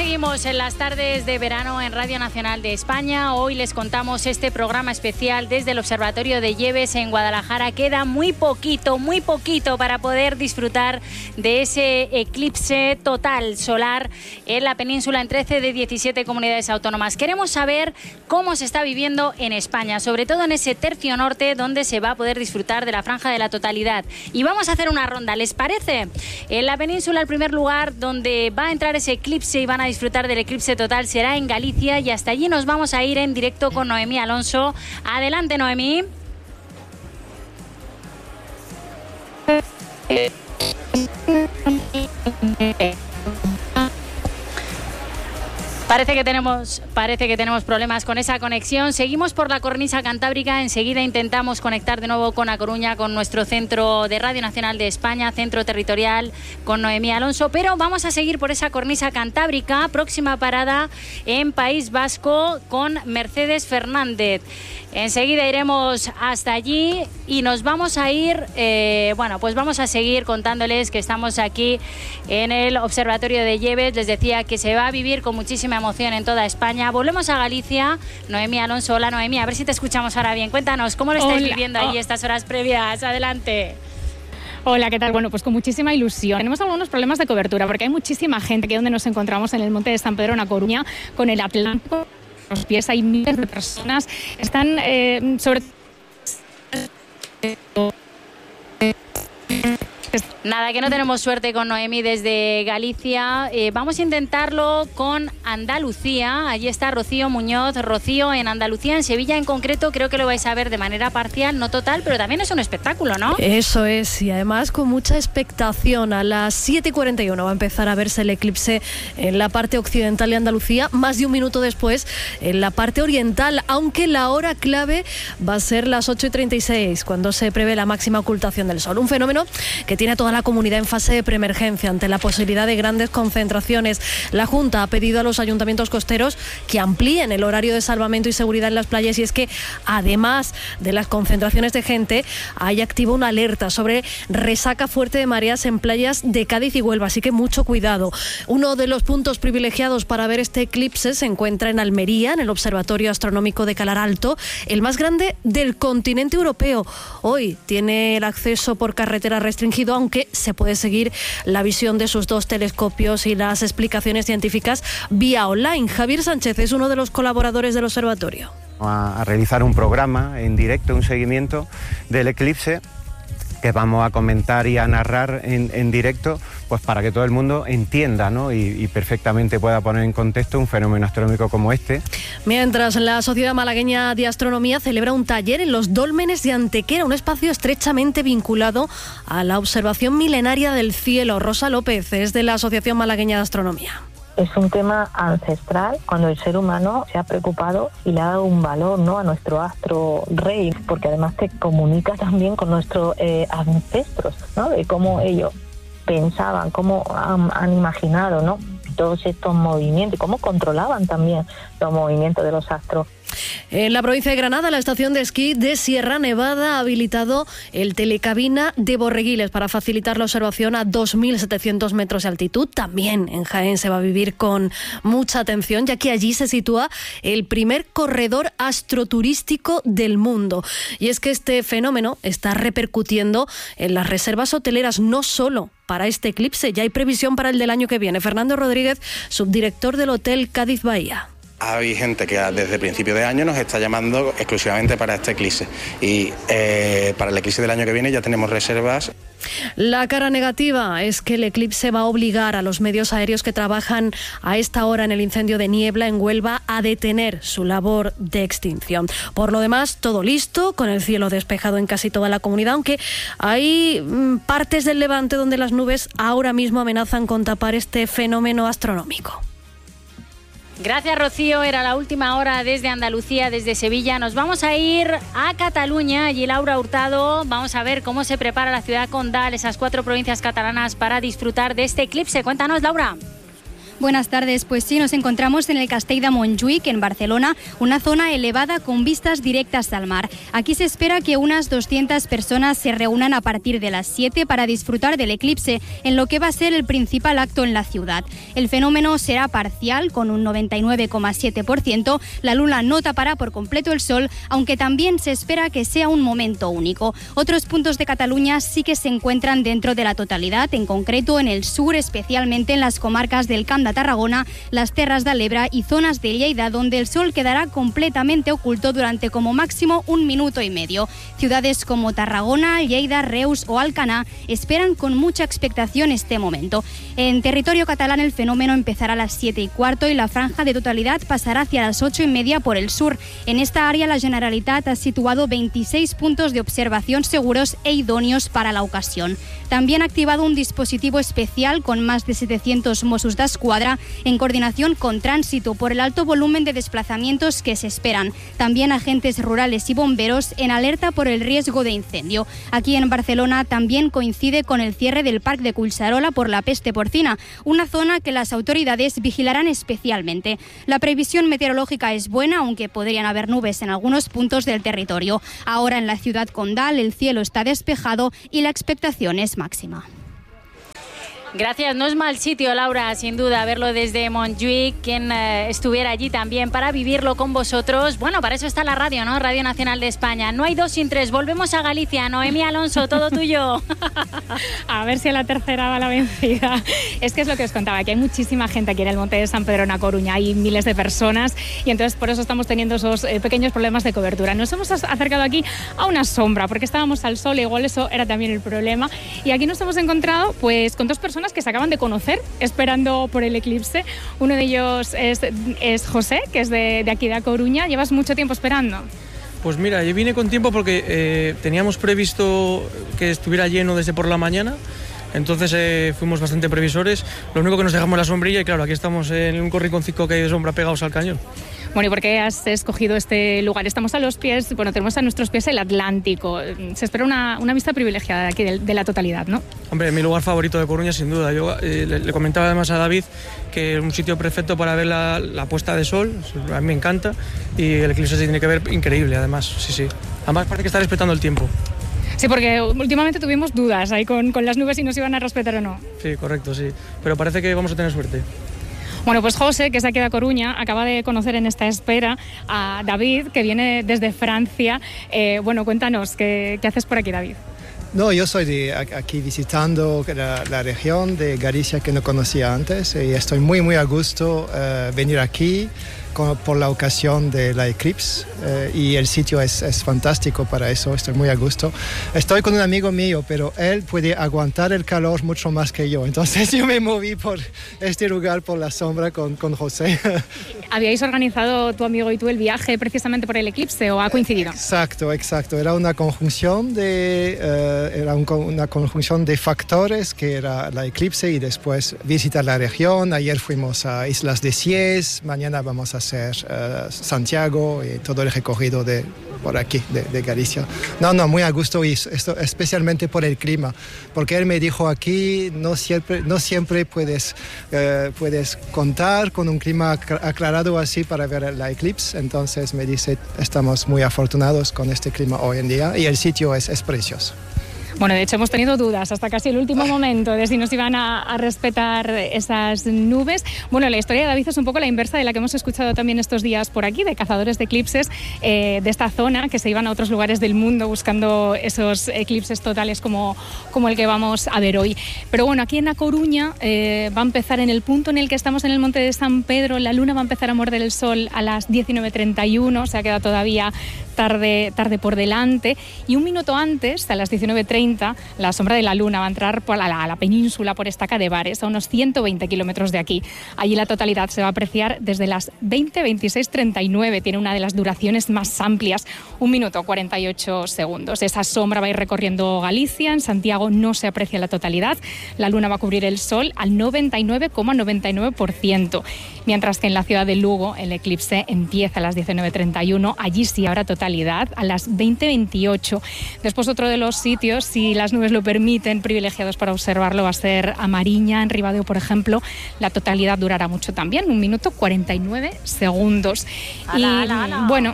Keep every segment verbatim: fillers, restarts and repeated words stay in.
seguimos en las tardes de verano en Radio Nacional de España. Hoy les contamos este programa especial desde el Observatorio de Lleves en Guadalajara. Queda muy poquito, muy poquito para poder disfrutar de ese eclipse total solar en la península en trece de diecisiete comunidades autónomas. Queremos saber cómo se está viviendo en España, sobre todo en ese tercio norte donde se va a poder disfrutar de la franja de la totalidad. Y vamos a hacer una ronda, ¿les parece? En la península, el primer lugar donde va a entrar ese eclipse y van a disfrutar del eclipse total será en Galicia, y hasta allí nos vamos a ir en directo con Noemí Alonso. Adelante, Noemí. Parece que tenemos, parece que tenemos problemas con esa conexión. Seguimos por la cornisa cantábrica. Enseguida intentamos conectar de nuevo con A Coruña, con nuestro centro de Radio Nacional de España, centro territorial, con Noemí Alonso. Pero vamos a seguir por esa cornisa cantábrica. Próxima parada en País Vasco con Mercedes Fernández. Enseguida iremos hasta allí y nos vamos a ir, eh, bueno, pues vamos a seguir contándoles que estamos aquí en el Observatorio de Lleves. Les decía que se va a vivir con muchísima emoción en toda España. Volvemos a Galicia. Noemí Alonso, hola Noemí, a ver si te escuchamos ahora bien. Cuéntanos, ¿cómo lo estáis Hola. viviendo allí estas horas previas? Adelante. Hola, ¿qué tal? Bueno, pues con muchísima ilusión. Tenemos algunos problemas de cobertura porque hay muchísima gente aquí donde nos encontramos en el Monte de San Pedro, en A Coruña, con el Atlántico a los pies. Hay miles de personas. Están eh, sobre Nada, que no tenemos suerte con Noemí desde Galicia. Eh, vamos a intentarlo con Andalucía. Allí está Rocío Muñoz. Rocío, en Andalucía, en Sevilla en concreto, creo que lo vais a ver de manera parcial, no total, pero también es un espectáculo, ¿no? Eso es, y además con mucha expectación. A las siete y cuarenta y uno va a empezar a verse el eclipse en la parte occidental de Andalucía, más de un minuto después en la parte oriental, aunque la hora clave va a ser las ocho y treinta y seis, cuando se prevé la máxima ocultación del sol. Un fenómeno que tiene a toda la comunidad en fase de preemergencia ante la posibilidad de grandes concentraciones. La Junta ha pedido a los ayuntamientos costeros que amplíen el horario de salvamento y seguridad en las playas, y es que además de las concentraciones de gente hay activa una alerta sobre resaca fuerte de mareas en playas de Cádiz y Huelva, así que mucho cuidado. Uno de los puntos privilegiados para ver este eclipse se encuentra en Almería, en el Observatorio Astronómico de Calar Alto, el más grande del continente europeo. Hoy tiene el acceso por carretera restringido, aunque se puede seguir la visión de sus dos telescopios y las explicaciones científicas vía online. Javier Sánchez es uno de los colaboradores del observatorio. A, a realizar un programa en directo, un seguimiento del eclipse que vamos a comentar y a narrar en, en directo, pues para que todo el mundo entienda, ¿no? y, y perfectamente pueda poner en contexto un fenómeno astronómico como este. Mientras la Sociedad Malagueña de Astronomía celebra un taller en los dólmenes de Antequera, un espacio estrechamente vinculado a la observación milenaria del cielo. Rosa López es de la Asociación Malagueña de Astronomía. Es un tema ancestral, cuando el ser humano se ha preocupado y le ha dado un valor, ¿no?, a nuestro astro rey, porque además te comunica también con nuestros eh, ancestros, ¿no?, de cómo ellos pensaban, cómo han, han imaginado, ¿no?, todos estos movimientos, y cómo controlaban también los movimientos de los astros. En la provincia de Granada, la estación de esquí de Sierra Nevada ha habilitado el telecabina de Borreguiles para facilitar la observación a dos mil setecientos metros de altitud. También en Jaén se va a vivir con mucha atención, ya que allí se sitúa el primer corredor astroturístico del mundo. Y es que este fenómeno está repercutiendo en las reservas hoteleras, no solo para este eclipse, ya hay previsión para el del año que viene. Fernando Rodríguez, subdirector del Hotel Cádiz Bahía. Hay gente que desde principio de año nos está llamando exclusivamente para este eclipse, y eh, para el eclipse del año que viene ya tenemos reservas. La cara negativa es que el eclipse va a obligar a los medios aéreos que trabajan a esta hora en el incendio de Niebla en Huelva a detener su labor de extinción. Por lo demás, todo listo, con el cielo despejado en casi toda la comunidad, aunque hay mmm, partes del Levante donde las nubes ahora mismo amenazan con tapar este fenómeno astronómico. Gracias, Rocío. Era la última hora desde Andalucía, desde Sevilla. Nos vamos a ir a Cataluña. Allí Laura Hurtado. Vamos a ver cómo se prepara la ciudad condal, esas cuatro provincias catalanas, para disfrutar de este eclipse. Cuéntanos, Laura. Buenas tardes, pues sí, nos encontramos en el Castell de Montjuïc, en Barcelona, una zona elevada con vistas directas al mar. Aquí se espera que unas doscientas personas se reúnan a partir de las siete para disfrutar del eclipse, en lo que va a ser el principal acto en la ciudad. El fenómeno será parcial, con un noventa y nueve coma siete por ciento. La luna no tapará por completo el sol, aunque también se espera que sea un momento único. Otros puntos de Cataluña sí que se encuentran dentro de la totalidad, en concreto en el sur, especialmente en las comarcas del Camp de Tarragona, las Terras de l'Ebre y zonas de Lleida, donde el sol quedará completamente oculto durante como máximo un minuto y medio. Ciudades como Tarragona, Lleida, Reus o Alcanar esperan con mucha expectación este momento. En territorio catalán el fenómeno empezará a las siete y cuarto y la franja de totalidad pasará hacia las ocho y media por el sur. En esta área la Generalitat ha situado veintiséis puntos de observación seguros e idóneos para la ocasión. También ha activado un dispositivo especial con más de setecientos Mossos d'Esquadra en coordinación con Tránsito por el alto volumen de desplazamientos que se esperan. También agentes rurales y bomberos en alerta por el riesgo de incendio. Aquí en Barcelona también coincide con el cierre del Parc de Collserola por la peste porcina, una zona que las autoridades vigilarán especialmente. La previsión meteorológica es buena, aunque podrían haber nubes en algunos puntos del territorio. Ahora en la ciudad condal el cielo está despejado y la expectación es máxima. Gracias, no es mal sitio, Laura, sin duda, verlo desde Montjuïc, quien eh, estuviera allí también para vivirlo con vosotros. Bueno, para eso está la radio, ¿no? Radio Nacional de España. No hay dos sin tres. Volvemos a Galicia. Noemí Alonso, todo tuyo. A ver si a la tercera va la vencida. Es que es lo que os contaba, que hay muchísima gente aquí en el Monte de San Pedro, en A Coruña. Hay miles de personas y entonces por eso estamos teniendo esos eh, pequeños problemas de cobertura. Nos hemos acercado aquí a una sombra, porque estábamos al sol, igual eso era también el problema. Y aquí nos hemos encontrado pues con dos personas que se acaban de conocer esperando por el eclipse. Uno de ellos es, es José, que es de, de aquí de A Coruña. ¿Llevas mucho tiempo esperando? Pues mira, yo vine con tiempo porque eh, teníamos previsto que estuviera lleno desde por la mañana, entonces eh, fuimos bastante previsores. Lo único que nos dejamos la sombrilla y claro, aquí estamos en un corriconcito que hay de sombra pegados al cañón. Bueno, ¿y por qué has escogido este lugar? Estamos a los pies, bueno, tenemos a nuestros pies el Atlántico. Se espera una, una vista privilegiada de aquí, de, de la totalidad, ¿no? Hombre, mi lugar favorito de Coruña, sin duda. Yo eh, le, le comentaba además a David que es un sitio perfecto para ver la, la puesta de sol. A mí me encanta y el eclipse se tiene que ver increíble, además. Sí, sí. Además parece que está respetando el tiempo. Sí, porque últimamente tuvimos dudas ahí con, con las nubes si nos iban a respetar o no. Sí, correcto, sí. Pero parece que vamos a tener suerte. Bueno, pues José, que es de aquí de A Coruña, acaba de conocer en esta espera a David, que viene desde Francia. Eh, bueno, cuéntanos, ¿qué, qué haces por aquí, David? No, yo soy de aquí visitando la, la región de Galicia que no conocía antes y estoy muy, muy a gusto uh, venir aquí con, por la ocasión de la eclipse uh, y el sitio es, es fantástico para eso, estoy muy a gusto. Estoy con un amigo mío, pero él puede aguantar el calor mucho más que yo, entonces yo me moví por este lugar, por la sombra con, con José. ¿Habíais organizado tu amigo y tú el viaje precisamente por el eclipse o ha coincidido? Exacto, exacto. Era una conjunción de... Uh, era un, una conjunción de factores que era la eclipse y después visitar la región. Ayer fuimos a Islas de Siés, mañana vamos a hacer uh, Santiago y todo el recorrido de por aquí, de, de Galicia. No, no, muy a gusto y esto, especialmente por el clima, porque él me dijo aquí no siempre, no siempre puedes, uh, puedes contar con un clima aclarado así para ver la eclipse, entonces me dice estamos muy afortunados con este clima hoy en día y el sitio es, es precioso. Bueno, de hecho hemos tenido dudas hasta casi el último momento de si nos iban a, a respetar esas nubes. Bueno, la historia de David es un poco la inversa de la que hemos escuchado también estos días por aquí, de cazadores de eclipses eh, de esta zona que se iban a otros lugares del mundo buscando esos eclipses totales como, como el que vamos a ver hoy. Pero bueno, aquí en A Coruña eh, va a empezar en el punto en el que estamos en el Monte de San Pedro, la luna va a empezar a morder el sol a las diecinueve treinta y uno, se ha quedado todavía tarde, tarde por delante y un minuto antes, a las diecinueve treinta, la sombra de la luna va a entrar por la, a la península, por Estaca de Bares, a unos ciento veinte kilómetros de aquí. Allí la totalidad se va a apreciar desde las veinte veintiséis treinta y nueve, tiene una de las duraciones más amplias, un minuto cuarenta y ocho segundos. Esa sombra va a ir recorriendo Galicia, en Santiago no se aprecia la totalidad, la luna va a cubrir el sol al noventa y nueve coma noventa y nueve por ciento, mientras que en la ciudad de Lugo el eclipse empieza a las diecinueve treinta y uno, allí sí habrá totalidad a las veinte veintiocho. Después otro de los sitios si las nubes lo permiten, privilegiados para observarlo va a ser a Mariña, en Ribadeo, por ejemplo. La totalidad durará mucho también, un minuto cuarenta y nueve segundos. Ala, y ala, ala. bueno,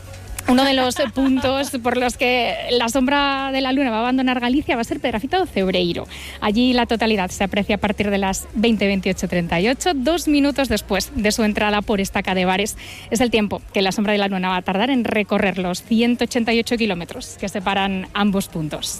uno de los puntos por los que la sombra de la luna va a abandonar Galicia va a ser Pedrafita do Cebreiro. Allí la totalidad se aprecia a partir de las veinte veintiocho treinta y ocho, dos minutos después de su entrada por Estaca de Bares. Es el tiempo que la sombra de la luna va a tardar en recorrer los ciento ochenta y ocho kilómetros que separan ambos puntos.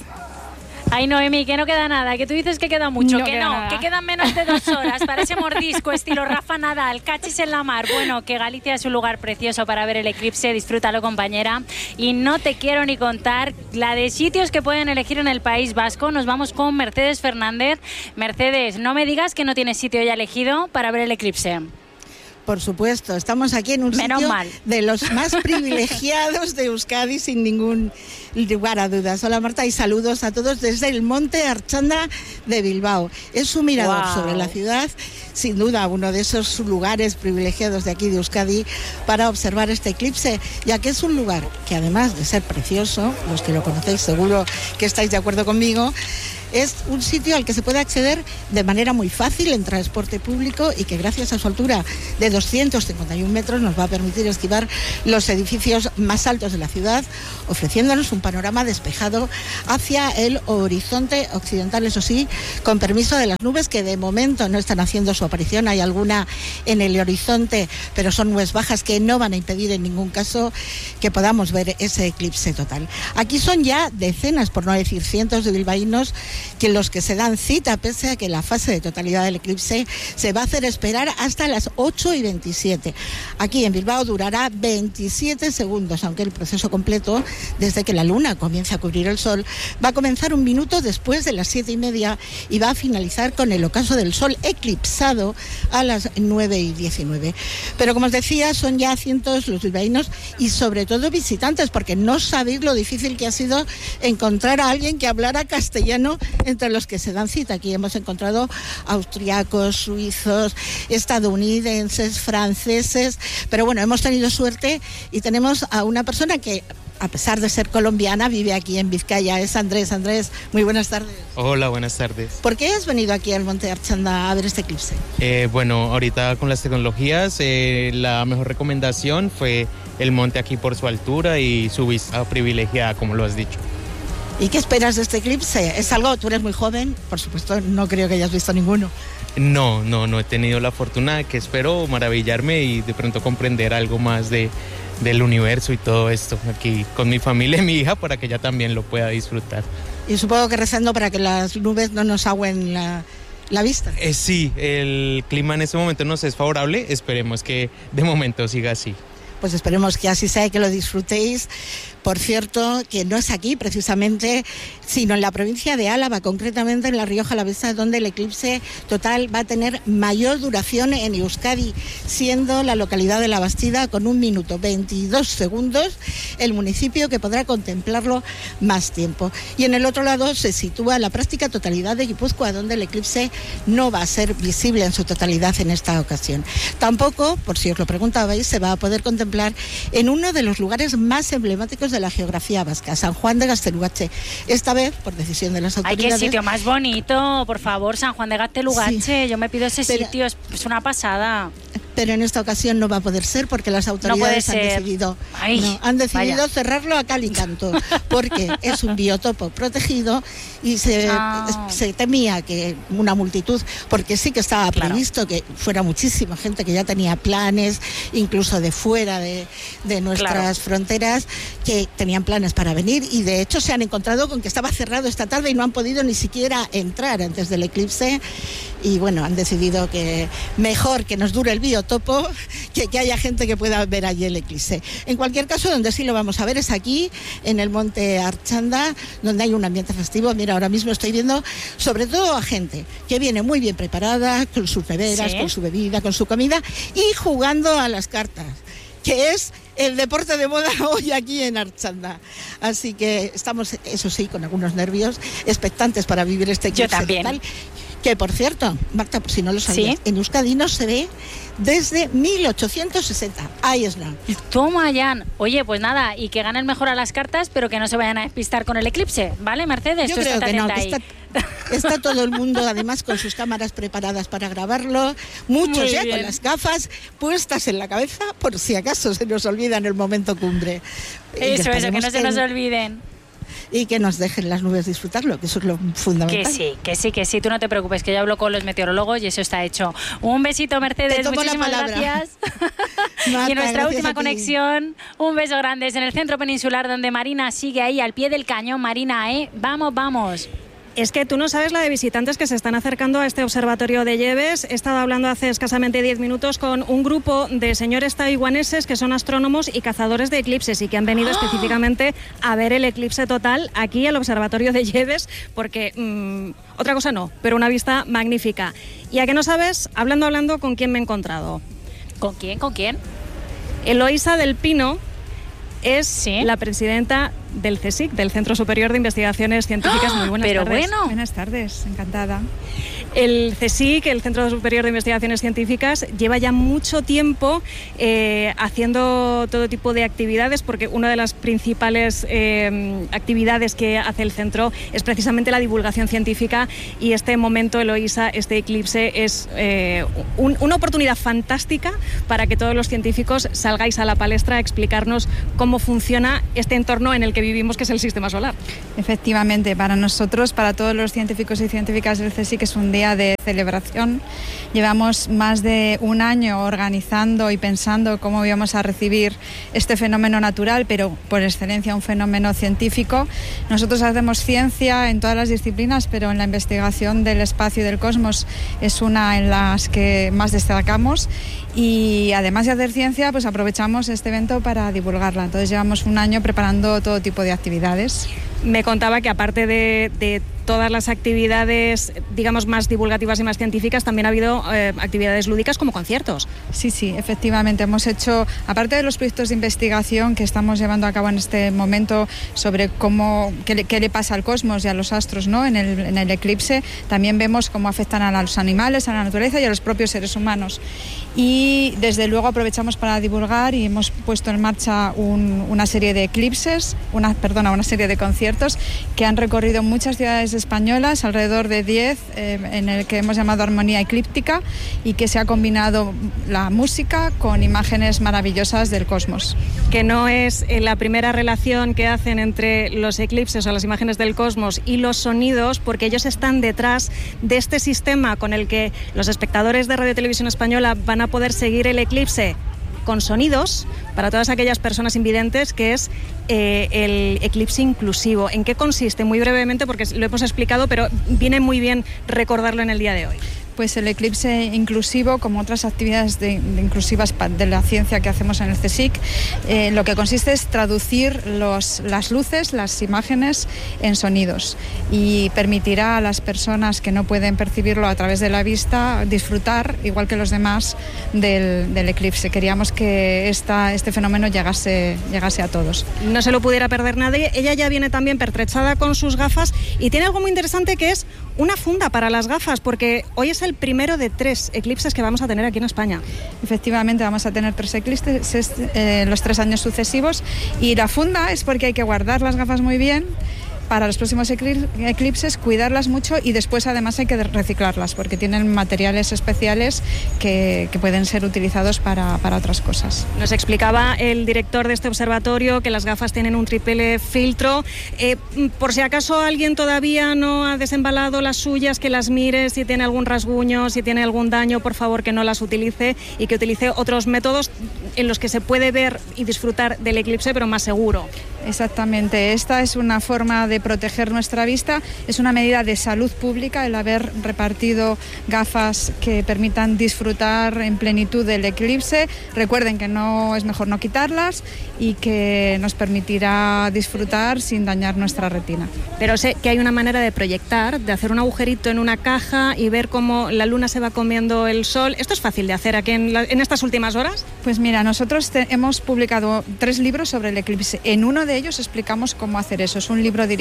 Ay, Noemi, que no queda nada, que tú dices que queda mucho, No que queda no, nada. que quedan menos de dos horas para ese mordisco estilo Rafa Nadal, cachis en la mar. Bueno, que Galicia es un lugar precioso para ver el eclipse, disfrútalo, compañera. Y no te quiero ni contar la de sitios que pueden elegir en el País Vasco. Nos vamos con Mercedes Fernández. Mercedes, no me digas que no tienes sitio ya elegido para ver el eclipse. Por supuesto, estamos aquí en un Menos sitio mal. de los más privilegiados de Euskadi, sin ningún lugar a dudas. Hola Marta y saludos a todos desde el Monte Archanda de Bilbao. Es un mirador Wow. sobre la ciudad, sin duda uno de esos lugares privilegiados de aquí de Euskadi para observar este eclipse, ya que es un lugar que además de ser precioso, los que lo conocéis seguro que estáis de acuerdo conmigo, es un sitio al que se puede acceder de manera muy fácil en transporte público y que gracias a su altura de doscientos cincuenta y un metros nos va a permitir esquivar los edificios más altos de la ciudad, ofreciéndonos un panorama despejado hacia el horizonte occidental, eso sí, con permiso de las nubes que de momento no están haciendo su aparición. Hay alguna en el horizonte, pero son nubes bajas que no van a impedir en ningún caso que podamos ver ese eclipse total. Aquí son ya decenas, por no decir cientos de bilbaínos que los que se dan cita, pese a que la fase de totalidad del eclipse se va a hacer esperar hasta las ocho y veintisiete. Aquí en Bilbao durará veintisiete segundos, aunque el proceso completo, desde que la luna comienza a cubrir el sol, va a comenzar un minuto después de las siete y media y va a finalizar con el ocaso del sol eclipsado a las nueve y diecinueve. Pero como os decía, son ya cientos los bilbaínos y sobre todo visitantes, porque no sabéis lo difícil que ha sido encontrar a alguien que hablara castellano entre los que se dan cita. Aquí hemos encontrado austriacos, suizos, estadounidenses, franceses, pero bueno, hemos tenido suerte y tenemos a una persona que, a pesar de ser colombiana, vive aquí en Vizcaya. Es Andrés. Andrés, muy buenas tardes. Hola, buenas tardes. ¿Por qué has venido aquí al Monte Archanda a ver este eclipse? Eh, bueno, ahorita con las tecnologías, eh, la mejor recomendación fue el monte aquí por su altura y su vista privilegiada, como lo has dicho. ¿Y qué esperas de este eclipse? Es algo, tú eres muy joven, por supuesto, no creo que hayas visto ninguno. No, no, no he tenido la fortuna, que espero maravillarme y de pronto comprender algo más de, del universo y todo esto aquí con mi familia y mi hija para que ella también lo pueda disfrutar. Y supongo que rezando para que las nubes no nos agüen la, la vista. Eh, sí, el clima en este momento nos es favorable, esperemos que de momento siga así. Pues esperemos que así sea y que lo disfrutéis. Por cierto, que no es aquí precisamente, sino en la provincia de Álava, concretamente en La Rioja Alavesa, donde el eclipse total va a tener mayor duración en Euskadi, siendo la localidad de La Bastida con un minuto veintidós segundos el municipio que podrá contemplarlo más tiempo. Y en el otro lado se sitúa la práctica totalidad de Guipúzcoa, donde el eclipse no va a ser visible en su totalidad en esta ocasión. Tampoco, por si os lo preguntabais, se va a poder contemplar en uno de los lugares más emblemáticos de la geografía vasca, San Juan de Gaztelugatxe. Esta vez, por decisión de las autoridades... Ay, qué sitio más bonito, por favor, San Juan de Gaztelugatxe. Sí. Yo me pido ese pero, sitio, es, es una pasada. Pero en esta ocasión no va a poder ser porque las autoridades no han decidido, Ay, no, han decidido vaya. cerrarlo a cal y canto, porque es un biotopo protegido y se, oh. se temía que una multitud, porque sí que estaba previsto claro. que fuera muchísima gente que ya tenía planes, incluso de fuera de, de nuestras claro. fronteras, que tenían planes para venir y de hecho se han encontrado con que estaba cerrado esta tarde y no han podido ni siquiera entrar antes del eclipse. Y bueno, han decidido que mejor que nos dure el biotopo que que haya gente que pueda ver allí el eclipse. En cualquier caso, donde sí lo vamos a ver es aquí, en el Monte Archanda, donde hay un ambiente festivo. Mira, ahora mismo estoy viendo sobre todo a gente que viene muy bien preparada, con sus neveras, ¿sí? con su bebida, con su comida y jugando a las cartas, que es el deporte de moda hoy aquí en Archanda. Así que estamos, eso sí, con algunos nervios, expectantes para vivir este eclipse. Yo también. Total, Que por cierto, Marta, por si no lo sabías, ¿sí? En Euskadi no se ve desde mil ochocientos sesenta. Ahí es nada. Toma, Jan. Oye, pues nada, y que ganen mejor a las cartas, pero que no se vayan a despistar con el eclipse, ¿vale, Mercedes? Yo Tú creo que no, que ahí. está, está todo el mundo además con sus cámaras preparadas para grabarlo, muchos Muy ya bien. con las gafas puestas en la cabeza por si acaso se nos olvida en el momento cumbre. Eso, eso, que no se nos olviden. Y que nos dejen las nubes disfrutarlo, que eso es lo fundamental. Que sí, que sí, que sí, tú no te preocupes, que yo hablo con los meteorólogos y eso está hecho. Un besito, Mercedes, Te tomo muchísimas la palabra. gracias. Marta, y en nuestra gracias última a ti. conexión, un beso grande, es en el centro peninsular donde Marina sigue ahí al pie del cañón. Marina, ¿eh? Vamos, vamos. Es que tú no sabes la de visitantes que se están acercando a este observatorio de Yebes. He estado hablando hace escasamente diez minutos con un grupo de señores taiwaneses que son astrónomos y cazadores de eclipses y que han venido ¡oh! específicamente a ver el eclipse total aquí al observatorio de Yebes porque mmm, otra cosa no, pero una vista magnífica. Y a que no sabes, hablando, hablando, ¿con quién me he encontrado? ¿Con quién? ¿Con quién? Eloísa del Pino es ¿sí? la presidenta del CSIC, del Centro Superior de Investigaciones Científicas. ¡Oh! Muy buenas Pero tardes. bueno. Buenas tardes, encantada. El CSIC, el Centro Superior de Investigaciones Científicas, lleva ya mucho tiempo eh, haciendo todo tipo de actividades, porque una de las principales eh, actividades que hace el centro es precisamente la divulgación científica, y este momento, Eloísa, este eclipse, es eh, un, una oportunidad fantástica para que todos los científicos salgáis a la palestra a explicarnos cómo funciona este entorno en el que vivimos, que es el sistema solar. Efectivamente, para nosotros, para todos los científicos y científicas del CSIC, es un día de celebración. Llevamos más de un año organizando y pensando cómo íbamos a recibir este fenómeno natural, pero por excelencia un fenómeno científico. Nosotros hacemos ciencia en todas las disciplinas, pero en la investigación del espacio y del cosmos es una en las que más destacamos, y además de hacer ciencia, pues aprovechamos este evento para divulgarla. Entonces llevamos un año preparando todo tipo de actividades. Me contaba que aparte de, de todas las actividades, digamos, más divulgativas y más científicas, también ha habido eh, actividades lúdicas como conciertos. Sí, sí, efectivamente. Hemos hecho, aparte de los proyectos de investigación que estamos llevando a cabo en este momento sobre cómo, qué le, qué le pasa al cosmos y a los astros, ¿no?, en el, en el eclipse, también vemos cómo afectan a los animales, a la naturaleza y a los propios seres humanos. Y desde luego aprovechamos para divulgar y hemos puesto en marcha un, una serie de eclipses, una, perdona, una serie de conciertos que han recorrido muchas ciudades españolas, alrededor de diez, eh, en el que hemos llamado Armonía Eclíptica, y que se ha combinado la música con imágenes maravillosas del cosmos. Que no es eh, la primera relación que hacen entre los eclipses o las imágenes del cosmos y los sonidos, porque ellos están detrás de este sistema con el que los espectadores de Radio Televisión Española van a poder seguir el eclipse con sonidos para todas aquellas personas invidentes, que es eh, el eclipse inclusivo. ¿En qué consiste? Muy brevemente, porque lo hemos explicado, pero viene muy bien recordarlo en el día de hoy. Pues el eclipse inclusivo, como otras actividades de, de inclusivas de la ciencia que hacemos en el CSIC, eh, lo que consiste es traducir los, las luces, las imágenes en sonidos, y permitirá a las personas que no pueden percibirlo a través de la vista disfrutar, igual que los demás, del, del eclipse. Queríamos que esta, este fenómeno llegase, llegase a todos. No se lo pudiera perder nadie. Ella ya viene también pertrechada con sus gafas y tiene algo muy interesante, que es una funda para las gafas, porque hoy es el primero de tres eclipses que vamos a tener aquí en España. Efectivamente, vamos a tener tres eclipses eh, los tres años sucesivos, y la funda es porque hay que guardar las gafas muy bien para los próximos eclipses, cuidarlas mucho, y después además hay que reciclarlas porque tienen materiales especiales que, que pueden ser utilizados para, para otras cosas. Nos explicaba el director de este observatorio que las gafas tienen un triple filtro. Eh, por si acaso alguien todavía no ha desembalado las suyas, que las mire, si tiene algún rasguño, si tiene algún daño, por favor que no las utilice, y que utilice otros métodos en los que se puede ver y disfrutar del eclipse, pero más seguro. Exactamente, esta es una forma de proteger nuestra vista, es una medida de salud pública el haber repartido gafas que permitan disfrutar en plenitud del eclipse. Recuerden que no es mejor no quitarlas, y que nos permitirá disfrutar sin dañar nuestra retina. Pero sé que hay una manera de proyectar, de hacer un agujerito en una caja y ver cómo la luna se va comiendo el sol. ¿Esto es fácil de hacer aquí en, la, en estas últimas horas? Pues mira, nosotros te, hemos publicado tres libros sobre el eclipse. En uno de ellos explicamos cómo hacer eso. Es un libro dirigido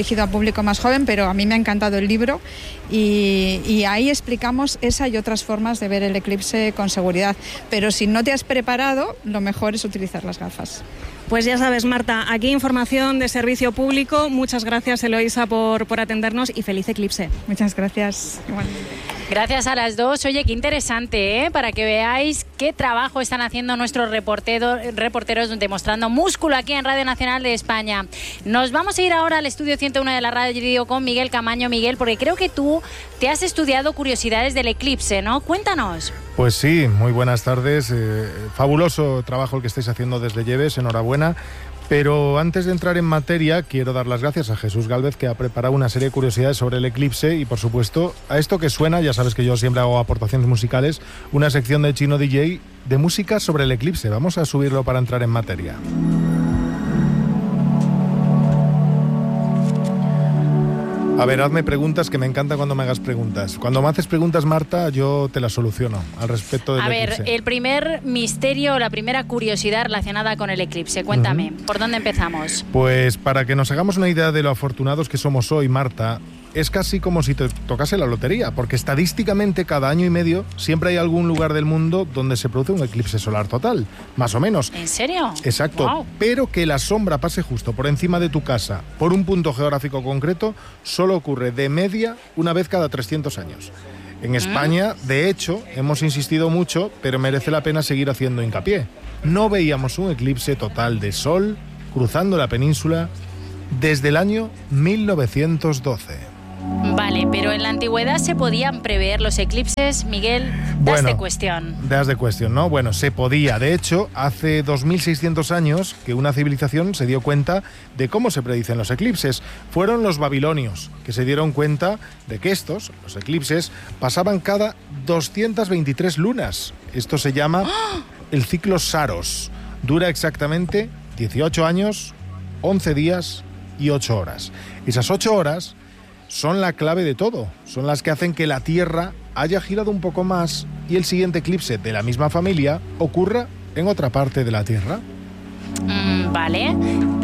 dirigido a público más joven, pero a mí me ha encantado el libro y, y ahí explicamos esa y otras formas de ver el eclipse con seguridad. Pero si no te has preparado, lo mejor es utilizar las gafas. Pues ya sabes, Marta, aquí información de servicio público. Muchas gracias, Eloísa, por, por atendernos y feliz eclipse. Muchas gracias. Igualmente. Gracias a las dos. Oye, qué interesante, ¿eh? Para que veáis qué trabajo están haciendo nuestros reporteros, reporteros demostrando músculo aquí en Radio Nacional de España. Nos vamos a ir ahora al estudio ciento uno de la radio con Miguel Camaño. Miguel, porque creo que tú te has estudiado curiosidades del eclipse, ¿no? Cuéntanos. Pues sí, muy buenas tardes. Eh, fabuloso trabajo el que estáis haciendo desde Lleves, enhorabuena. Pero antes de entrar en materia, quiero dar las gracias a Jesús Gálvez, que ha preparado una serie de curiosidades sobre el eclipse y, por supuesto, a esto que suena, ya sabes que yo siempre hago aportaciones musicales, una sección de Chino D J de música sobre el eclipse. Vamos a subirlo para entrar en materia. A ver, hazme preguntas, que me encanta cuando me hagas preguntas. Cuando me haces preguntas, Marta, yo te las soluciono al respecto del A ver, eclipse. el primer misterio, la primera curiosidad relacionada con el eclipse. Cuéntame, uh-huh. ¿por dónde empezamos? Pues para que nos hagamos una idea de lo afortunados que somos hoy, Marta, es casi como si te tocase la lotería, porque estadísticamente cada año y medio siempre hay algún lugar del mundo donde se produce un eclipse solar total, más o menos. ¿En serio? Exacto, wow. Pero que la sombra pase justo por encima de tu casa, por un punto geográfico concreto, solo ocurre de media una vez cada trescientos años. En España, de hecho, hemos insistido mucho, pero merece la pena seguir haciendo hincapié. No veíamos un eclipse total de sol cruzando la península desde el año mil novecientos doce. Vale, pero en la antigüedad se podían prever los eclipses, Miguel, das bueno, de cuestión. Das de cuestión, ¿no? Bueno, se podía. De hecho, hace dos mil seiscientos años que una civilización se dio cuenta de cómo se predicen los eclipses. Fueron los babilonios que se dieron cuenta de que estos, los eclipses, pasaban cada doscientas veintitrés lunas. Esto se llama ¡oh! el ciclo Saros. Dura exactamente dieciocho años, once días y ocho horas. Esas ocho horas son la clave de todo, son las que hacen que la Tierra haya girado un poco más y el siguiente eclipse de la misma familia ocurra en otra parte de la Tierra. Mm, vale.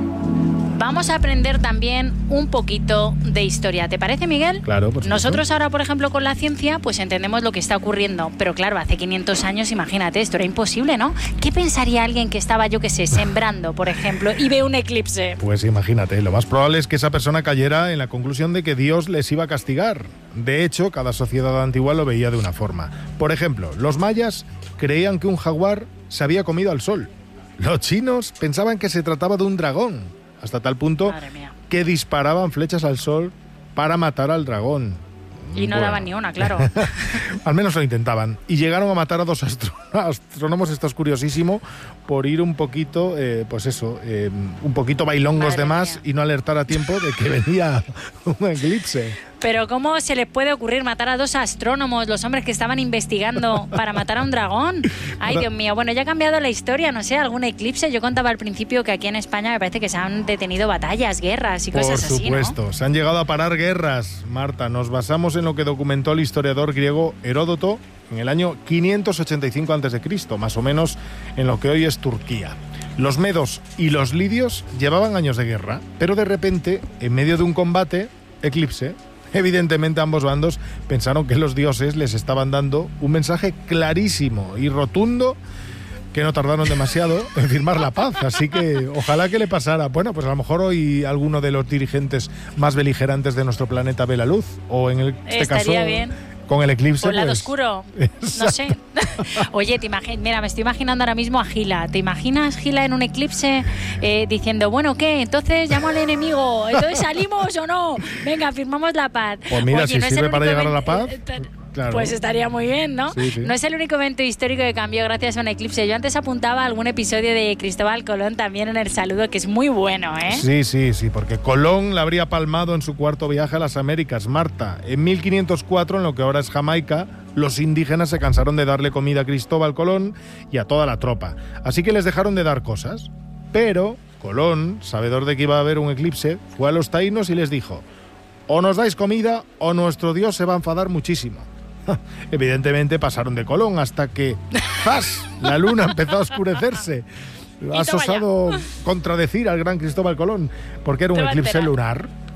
Vamos a aprender también un poquito de historia. ¿Te parece, Miguel? Claro, por supuesto. Nosotros ahora, por ejemplo, con la ciencia, pues entendemos lo que está ocurriendo. Pero claro, hace quinientos años, imagínate, esto era imposible, ¿no? ¿Qué pensaría alguien que estaba, yo qué sé, sembrando, por ejemplo, y ve un eclipse? Pues imagínate, lo más probable es que esa persona cayera en la conclusión de que Dios les iba a castigar. De hecho, cada sociedad antigua lo veía de una forma. Por ejemplo, los mayas creían que un jaguar se había comido al sol. Los chinos pensaban que se trataba de un dragón, hasta tal punto que disparaban flechas al sol para matar al dragón. Y no bueno. daban ni una, claro. Al menos lo intentaban. Y llegaron a matar a dos astro- astrónomos, esto es curiosísimo, por ir un poquito, eh, pues eso, eh, un poquito bailongos Madre de más mía. Y no alertar a tiempo de que venía un eclipse. Pero ¿cómo se les puede ocurrir matar a dos astrónomos, los hombres que estaban investigando para matar a un dragón? Ay, Dios mío. Bueno, ya ha cambiado la historia, no sé, algún eclipse. Yo contaba al principio que aquí en España me parece que se han detenido batallas, guerras y cosas así, ¿no? Por supuesto, se han llegado a parar guerras, Marta. Nos basamos en lo que documentó el historiador griego Heródoto en el año quinientos ochenta y cinco antes de Cristo, más o menos en lo que hoy es Turquía. Los medos y los lidios llevaban años de guerra, pero de repente, en medio de un combate, eclipse. Evidentemente ambos bandos pensaron que los dioses les estaban dando un mensaje clarísimo y rotundo que no tardaron demasiado en firmar la paz, así que ojalá que le pasara. Bueno, pues a lo mejor hoy alguno de los dirigentes más beligerantes de nuestro planeta ve la luz, o en el, este Estaría caso bien. Con el eclipse. Con el lado pues, oscuro, no sé. Oye, te imagi- mira, me estoy imaginando ahora mismo a Gila. ¿Te imaginas Gila en un eclipse eh, diciendo, bueno, ¿qué? Entonces llamo al enemigo, entonces salimos o no? Venga, firmamos la paz. Pues mira, Oye, si no sirve para llegar ven- a la paz... Claro. Pues estaría muy bien, ¿no? Sí, sí. No es el único evento histórico que cambió gracias a un eclipse. Yo antes apuntaba a algún episodio de Cristóbal Colón también en el saludo, que es muy bueno, ¿eh? Sí, sí, sí, porque Colón la habría palmado en su cuarto viaje a las Américas, Marta. En mil quinientos cuatro, en lo que ahora es Jamaica, los indígenas se cansaron de darle comida a Cristóbal Colón y a toda la tropa. Así que les dejaron de dar cosas. Pero Colón, sabedor de que iba a haber un eclipse, fue a los taínos y les dijo: o nos dais comida o nuestro Dios se va a enfadar muchísimo. Evidentemente pasaron de Colón hasta que ¡zas! La luna empezó a oscurecerse. Has osado contradecir al gran Cristóbal Colón, porque era un eclipse lunar.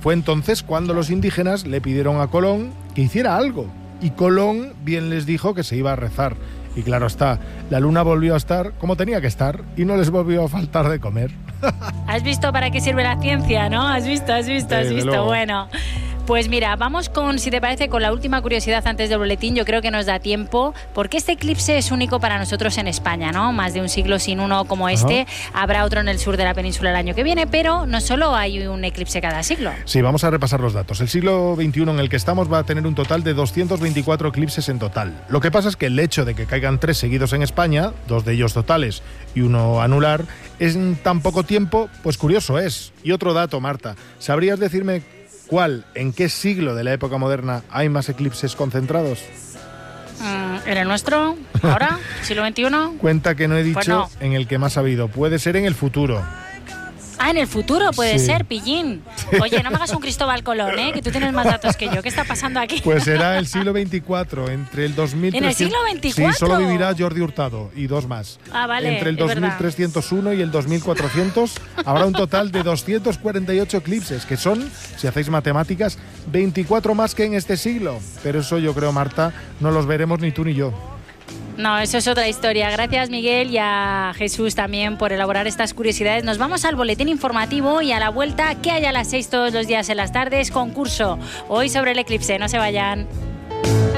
Fue entonces cuando los indígenas le pidieron a Colón que hiciera algo. Y Colón bien les dijo que se iba a rezar. Y claro está, la luna volvió a estar como tenía que estar y no les volvió a faltar de comer. ¿Has visto para qué sirve la ciencia, no? ¿Has visto, has visto, has visto? Luego. Bueno, pues mira, vamos con, si te parece, con la última curiosidad antes del boletín. Yo creo que nos da tiempo, porque este eclipse es único para nosotros en España, ¿no? Más de un siglo sin uno como este. Ajá. Habrá otro en el sur de la península el año que viene, pero no solo hay un eclipse cada siglo. Sí, vamos a repasar los datos. El siglo veintiuno en el que estamos va a tener un total de doscientos veinticuatro eclipses en total. Lo que pasa es que el hecho de que caigan tres seguidos en España, dos de ellos totales y uno anular, en tan poco tiempo, pues curioso es. Y otro dato, Marta, ¿sabrías decirme cuál, en qué siglo de la época moderna hay más eclipses concentrados? Mm, ¿En el nuestro? ¿Ahora? ¿siglo veintiuno? Cuenta que no he dicho pues no. En el que más ha habido. Puede ser en el futuro. Ah, en el futuro puede sí. ser, pillín. Oye, no me hagas un Cristóbal Colón, ¿eh? Que tú tienes más datos que yo. ¿Qué está pasando aquí? Pues será el siglo veinticuatro, entre el dos mil trescientos... ¿En el siglo veinticuatro? Sí, solo vivirá Jordi Hurtado y dos más. Ah, vale, entre el dos mil trescientos uno y el dos mil cuatrocientos habrá un total de doscientos cuarenta y ocho eclipses, que son, si hacéis matemáticas, veinticuatro más que en este siglo. Pero eso yo creo, Marta, no los veremos ni tú ni yo. No, eso es otra historia. Gracias, Miguel, y a Jesús también por elaborar estas curiosidades. Nos vamos al boletín informativo y a la vuelta, que hay a las seis todos los días en las tardes, concurso. Hoy sobre el eclipse, no se vayan.